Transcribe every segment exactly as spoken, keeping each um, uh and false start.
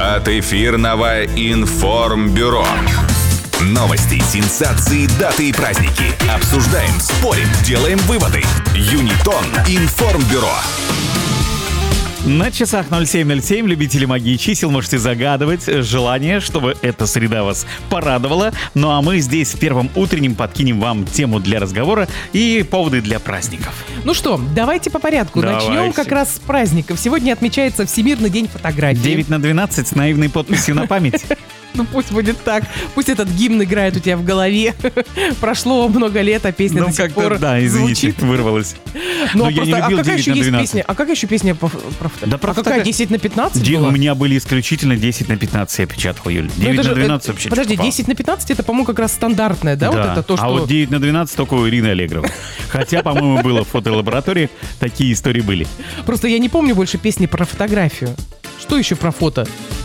от эфирного информбюро. Новости, сенсации, даты и праздники. Обсуждаем, спорим, делаем выводы. Юнитон информбюро. На часах ноль семь ноль семь. Любители магии чисел, можете загадывать желание, чтобы эта среда вас порадовала. Ну а мы здесь в первом утреннем подкинем вам тему для разговора и поводы для праздников. Ну что, давайте по порядку. Давайте. Начнем как раз с праздников. Сегодня отмечается Всемирный день фотографии. девять на двенадцать с наивной подписью на память. Ну пусть будет так. Пусть этот гимн играет у тебя в голове. Прошло много лет, а песня Ну до сих как-то, пор да, извините, звучит. вырвалась. Ну, Но а я не просто, любил а какая девять еще на есть двенадцать. песня? А какая еще песня про, про фото? Да про а какая фотографии. десять на пятнадцать Ди- была? У меня были исключительно десять на пятнадцать я печатал, Юль. Ну, девять это на же, двенадцать э, вообще Подожди, не попало. десять на пятнадцать это, по-моему, как раз стандартное, да? Вот это то, что... А вот девять на двенадцать только у Ирины Аллегровой. Хотя, по-моему, было в фотолаборатории, такие истории были. Просто я не помню больше песни про фотографию. Что еще про фото?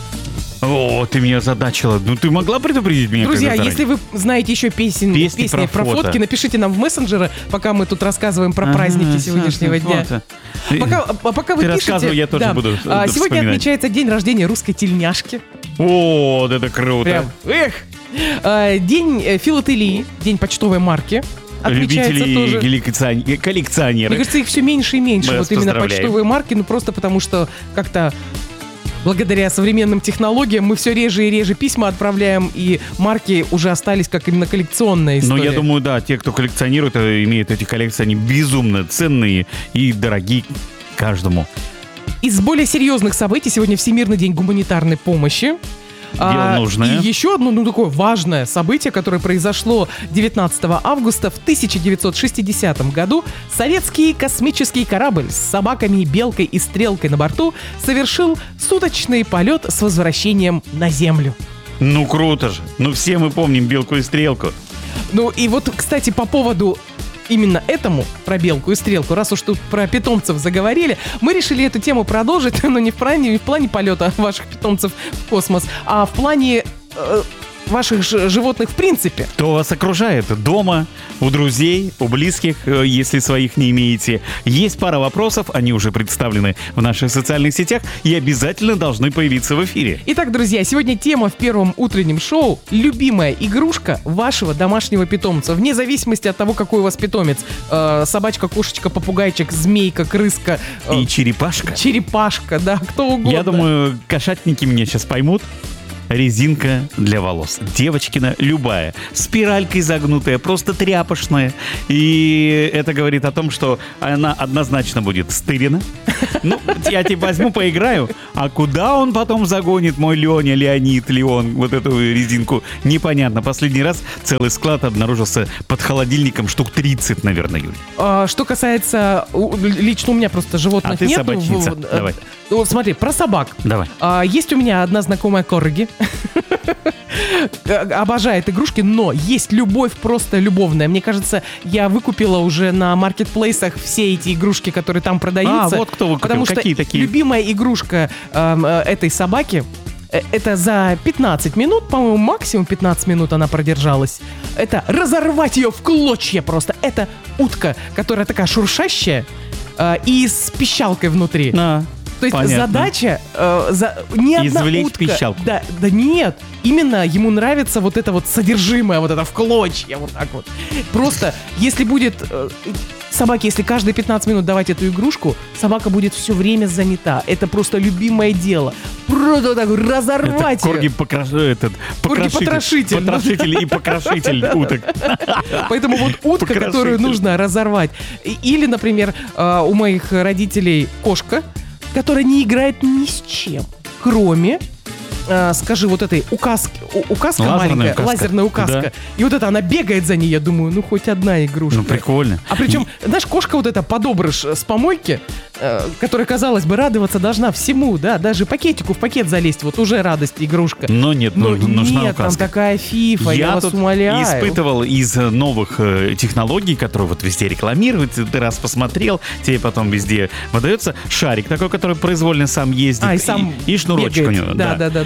О, ты меня задачила. Ну, ты могла предупредить меня? Друзья, когда-то если вы знаете еще песен, Песни песни про про, фото. фотки, напишите нам в мессенджеры, пока мы тут рассказываем про ранее? праздники Ага, сегодняшнего фото. дня. Пока, а пока вы Ты пишете... рассказывай, я тоже буду, А, э, сегодня вспоминать. отмечается день рождения русской тельняшки. О, вот это круто. Прям, эх! А, День э, филателии, день почтовой марки. Отмечается Любители тоже. коллекциони- коллекционеры. Мне кажется, их все меньше и меньше. Мы Вот вас именно поздравляем. почтовые марки, ну просто потому что как-то благодаря современным технологиям мы все реже и реже письма отправляем, и марки уже остались как именно коллекционная Но история. я думаю, да, те, кто коллекционирует, э, имеют эти коллекции, они безумно ценные и дорогие каждому. Из более серьезных событий сегодня Всемирный день гуманитарной помощи. Дело нужное. И еще одно, ну, такое важное событие, которое произошло девятнадцатого августа в тысяча девятьсот шестидесятом году. Советский космический корабль с собаками, белкой и стрелкой на борту совершил суточный полет с возвращением на Землю. Ну, круто же. Ну, все мы помним Белку и Стрелку. Ну и вот, кстати, по поводу именно этому, про белку и стрелку, раз уж тут про питомцев заговорили, мы решили эту тему продолжить, но не в плане, не в плане полета ваших питомцев в космос, а в плане э, ваших ж- животных в принципе. Кто вас окружает? Дома, у друзей, у близких, э, если своих не имеете. Есть пара вопросов, они уже представлены в наших социальных сетях и обязательно должны появиться в эфире. Итак, друзья, сегодня тема в первом утреннем шоу – любимая игрушка вашего домашнего питомца. Вне зависимости от того, какой у вас питомец. Э, собачка, кошечка, попугайчик, змейка, крыска, э, И черепашка. черепашка, да, кто угодно. Я думаю, кошатники меня сейчас поймут. Резинка для волос. Девочкина любая. Спиралькой загнутая, просто тряпочная. И это говорит о том, что она однозначно будет стырена. Ну, я тебе возьму, поиграю. А куда он потом загонит, мой Леня, Леонид, Леон, вот эту резинку, непонятно. Последний раз целый склад обнаружился под холодильником штук тридцать, наверное, Юль. А, что касается, у- лично у меня просто животных А ты нет. собачница. В- в- Давай. Ну, вот смотри, про собак. Давай. А, есть у меня одна знакомая корги. Обожает игрушки, но есть любовь просто любовная. Мне кажется, я выкупила уже на маркетплейсах все эти игрушки, которые там продаются. А, вот кто выкупил. Потому что Какие такие? любимая игрушка эм, э, этой собаки, э, это за пятнадцать минут, по-моему, максимум пятнадцать минут она продержалась. Это разорвать ее в клочья просто. Это утка, которая такая шуршащая э, и с пищалкой внутри. А, То есть понятно. задача э, за, не одна Извлечь утка. пищалку. Да, да нет. Именно ему нравится вот это вот содержимое, вот это в клочья, вот так вот. Просто, если будет э, собаке, если каждые пятнадцать минут давать эту игрушку, собака будет все время занята. Это просто любимое дело. Просто так разорвать Это корги ее. покрош- этот, Корги-потрошитель. Потрошитель и покрошитель уток. Поэтому вот утка, Покрошитель. которую нужно разорвать. И- Или, например, э, у моих родителей кошка, которая не играет ни с чем, кроме, э, скажи, вот этой указки, у- указка Лазерная маленькая, указка. лазерная указка. Да. И вот это она бегает за ней, я думаю, ну хоть одна игрушка. Ну, прикольно. А причем, знаешь, кошка вот эта подобрыш с помойки, э, которая, казалось бы, радоваться должна всему, да, даже пакетику в пакет залезть, вот уже радость игрушка. Но нет, Но ну, нужна нет, там указка. такая фифа, я, Я вас тут умоляю. испытывал из э, новых э, технологий, которые вот везде рекламируют, ты раз посмотрел, тебе потом везде выдается шарик такой, который произвольно сам ездит, А, и сам и, и шнурочек бегает. у него. Да, да, да, да,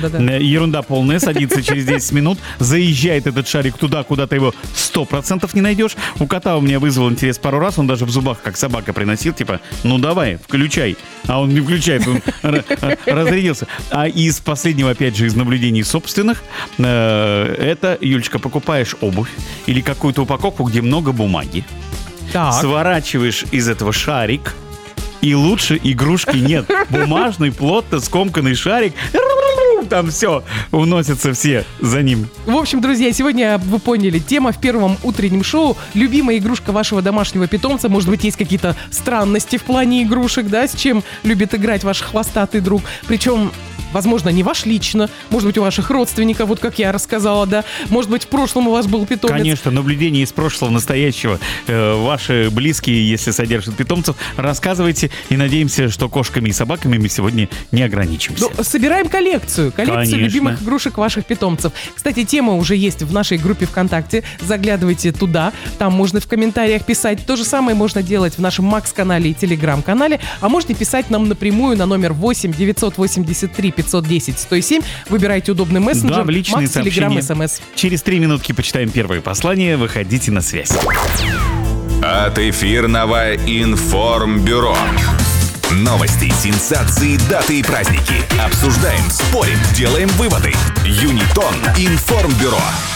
да. Ерунда полная, садится через десять минут, заезжает этот шарик туда, куда ты его сто процентов не найдешь. У кота у меня вызвал интерес пару раз, он даже в зубах, как собака, приносил, типа, ну давай, включай. А он не включает, он разрядился. А из последнего, опять же, из наблюдений собственных, это, Юлечка, покупаешь обувь или какую-то упаковку, где много бумаги, Так. сворачиваешь из этого шарик, и лучше игрушки нет. Бумажный, плотно скомканный шарик. Там все, уносятся все за ним. В общем, друзья, сегодня вы поняли, тема в первом утреннем шоу. Любимая игрушка вашего домашнего питомца. Может быть, есть какие-то странности в плане игрушек, да, с чем любит играть ваш хвостатый друг. Причем, возможно, не ваш лично, может быть, у ваших родственников, вот как я рассказала, да. Может быть, в прошлом у вас был питомец. Конечно, наблюдения из прошлого, настоящего. Э, ваши близкие, если содержат питомцев, рассказывайте. И надеемся, что кошками и собаками мы сегодня не ограничимся. Ну, собираем коллекцию. Коллекцию Конечно. любимых игрушек ваших питомцев. Кстати, тема уже есть в нашей группе ВКонтакте. Заглядывайте туда. Там можно в комментариях писать. То же самое можно делать в нашем Макс-канале и Телеграм-канале. А можете писать нам напрямую на номер восемь девятьсот восемьдесят три пятьсот десять сто семь. Выбирайте удобный мессенджер. Да, в личные Макс, Телеграм, сообщения. СМС. Через три минутки почитаем первые послания. Выходите на связь. От эфирного информбюро. Новости, сенсации, даты и праздники. Обсуждаем, спорим, делаем выводы. Юнитон информбюро.